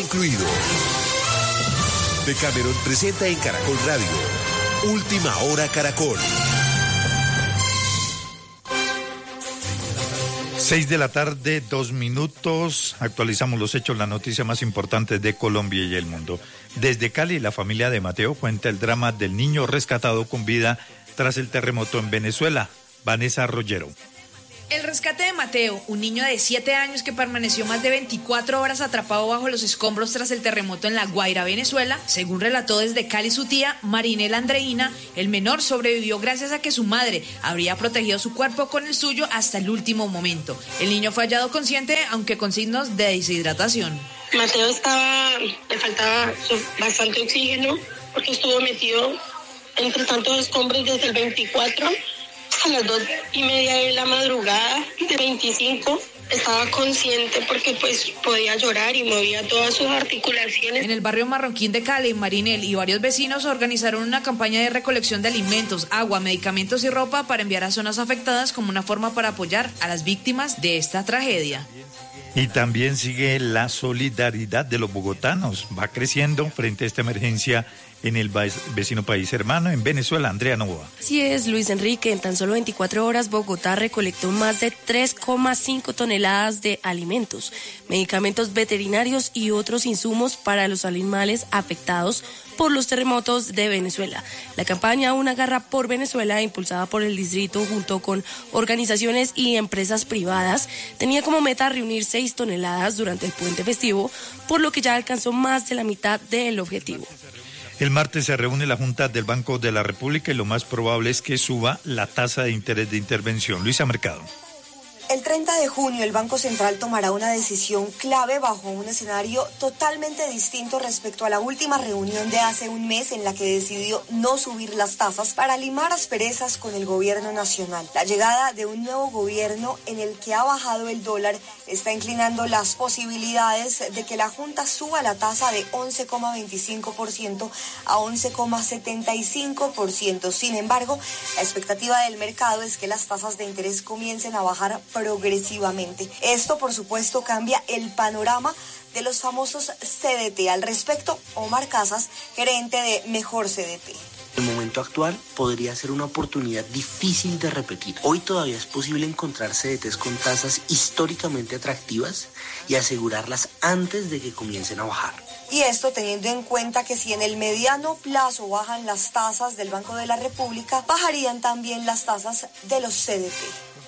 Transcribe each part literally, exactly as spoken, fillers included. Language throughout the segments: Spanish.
incluido. Decameron presenta en Caracol Radio Última Hora Caracol. Seis de la tarde, dos minutos. Actualizamos los hechos, la noticia más importante de Colombia y el mundo. Desde Cali, la familia de Mateo cuenta el drama del niño rescatado con vida tras el terremoto en Venezuela. Vanessa Rollero. El rescate de Mateo, un niño de siete años que permaneció más de veinticuatro horas atrapado bajo los escombros tras el terremoto en La Guaira, Venezuela, según relató desde Cali su tía, Marinela Andreina, el menor sobrevivió gracias a que su madre habría protegido su cuerpo con el suyo hasta el último momento. El niño fue hallado consciente, aunque con signos de deshidratación. Mateo estaba, le faltaba bastante oxígeno porque estuvo metido entre tantos escombros desde el veinticuatro a las dos y media de la madrugada de veinticinco. Estaba consciente porque pues podía llorar y movía todas sus articulaciones. En el barrio Marroquín de Cali, Marinel y varios vecinos organizaron una campaña de recolección de alimentos, agua, medicamentos y ropa para enviar a zonas afectadas como una forma para apoyar a las víctimas de esta tragedia. Y también sigue la solidaridad de los bogotanos. Va creciendo frente a esta emergencia en el vecino país hermano, en Venezuela. Andrea Novoa. Así es, Luis Enrique. En tan solo veinticuatro horas, Bogotá recolectó más de tres coma cinco toneladas de alimentos, medicamentos veterinarios y otros insumos para los animales afectados por los terremotos de Venezuela. La campaña Una Garra por Venezuela, impulsada por el distrito junto con organizaciones y empresas privadas, tenía como meta reunir seis toneladas durante el puente festivo, por lo que ya alcanzó más de la mitad del objetivo. El martes se reúne la Junta del Banco de la República y lo más probable es que suba la tasa de interés de intervención. Luisa Mercado. El treinta de junio el Banco Central tomará una decisión clave bajo un escenario totalmente distinto respecto a la última reunión de hace un mes en la que decidió no subir las tasas para limar asperezas con el gobierno nacional. La llegada de un nuevo gobierno en el que ha bajado el dólar está inclinando las posibilidades de que la Junta suba la tasa de once coma veinticinco por ciento a once coma setenta y cinco por ciento. Sin embargo, la expectativa del mercado es que las tasas de interés comiencen a bajar progresivamente. Esto, por supuesto, cambia el panorama de los famosos C D T. Al respecto, Omar Casas, gerente de Mejor C D T. El momento actual podría ser una oportunidad difícil de repetir. Hoy todavía es posible encontrar C D Ts con tasas históricamente atractivas y asegurarlas antes de que comiencen a bajar. Y esto teniendo en cuenta que si en el mediano plazo bajan las tasas del Banco de la República, bajarían también las tasas de los C D T.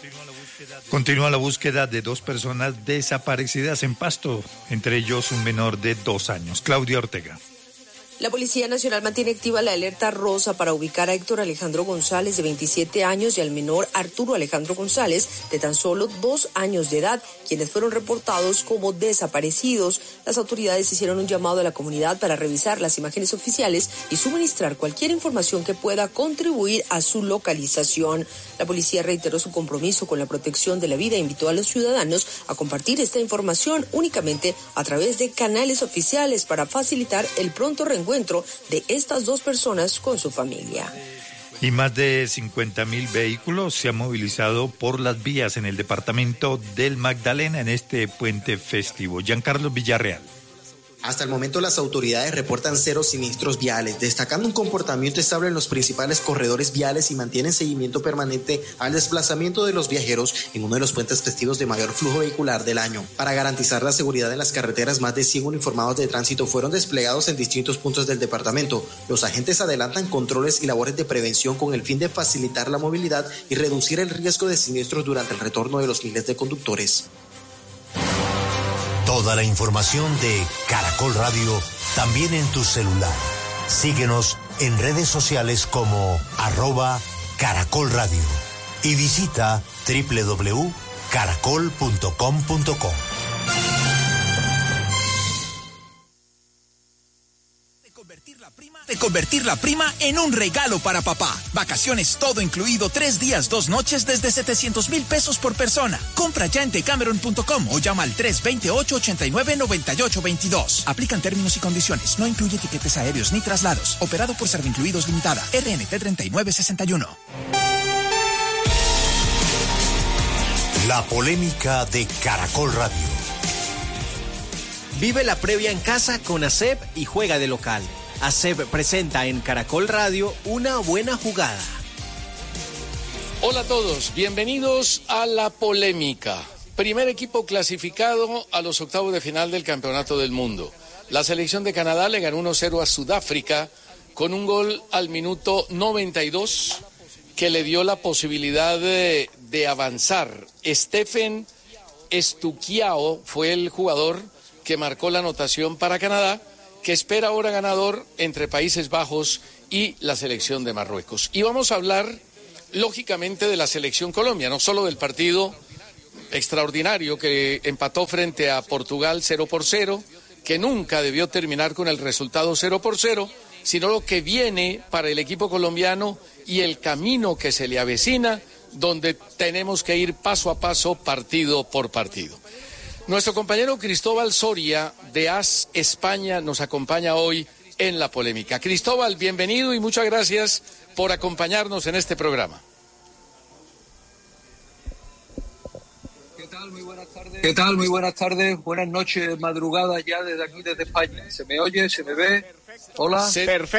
Continúa la búsqueda de dos personas desaparecidas en Pasto, entre ellos un menor de dos años. Claudia Ortega. La Policía Nacional mantiene activa la alerta rosa para ubicar a Héctor Alejandro González, de veintisiete años, y al menor Arturo Alejandro González, de tan solo dos años de edad, quienes fueron reportados como desaparecidos. Las autoridades hicieron un llamado a la comunidad para revisar las imágenes oficiales y suministrar cualquier información que pueda contribuir a su localización. La policía reiteró su compromiso con la protección de la vida e invitó a los ciudadanos a compartir esta información únicamente a través de canales oficiales para facilitar el pronto reencuentro de estas dos personas con su familia. Y más de cincuenta mil vehículos se han movilizado por las vías en el departamento del Magdalena en este puente festivo. Giancarlo Villarreal. Hasta el momento las autoridades reportan cero siniestros viales, destacando un comportamiento estable en los principales corredores viales y mantienen seguimiento permanente al desplazamiento de los viajeros en uno de los puentes festivos de mayor flujo vehicular del año. Para garantizar la seguridad en las carreteras, más de cien uniformados de tránsito fueron desplegados en distintos puntos del departamento. Los agentes adelantan controles y labores de prevención con el fin de facilitar la movilidad y reducir el riesgo de siniestros durante el retorno de los miles de conductores. Toda la información de Caracol Radio también en tu celular. Síguenos en redes sociales como arroba Caracol Radio y visita doble u doble u doble u punto caracol punto com punto co. De convertir la prima en un regalo para papá. Vacaciones todo incluido, tres días, dos noches desde setecientos mil pesos por persona. Compra ya en decameron punto com o llama al tres dos ocho, ocho nueve, nueve ocho dos dos. Aplican términos y condiciones. No incluye tiquetes aéreos ni traslados. Operado por Servincluidos Limitada. R N T treinta y nueve sesenta y uno. La polémica de Caracol Radio. Vive la previa en casa con A S E B y juega de local. A S E B presenta en Caracol Radio Una Buena Jugada. Hola a todos, bienvenidos a La Polémica. Primer equipo clasificado a los octavos de final del Campeonato del Mundo. La selección de Canadá le ganó uno cero a Sudáfrica con un gol al minuto noventa y dos que le dio la posibilidad de, de avanzar. Stephen Estuquiao fue el jugador que marcó la anotación para Canadá, que espera ahora ganador entre Países Bajos y la selección de Marruecos. Y vamos a hablar, lógicamente, de la selección Colombia, no solo del partido extraordinario que empató frente a Portugal cero por cero, que nunca debió terminar con el resultado cero por cero, sino lo que viene para el equipo colombiano y el camino que se le avecina, donde tenemos que ir paso a paso, partido por partido. Nuestro compañero Cristóbal Soria, de A S España, nos acompaña hoy en La Polémica. Cristóbal, bienvenido y muchas gracias por acompañarnos en este programa. ¿Qué tal? Muy buenas tardes. ¿Qué tal? Muy buenas tardes. Buenas noches, madrugada ya desde aquí, desde España. ¿Se me oye? ¿Se me ve? Hola. Perfecto.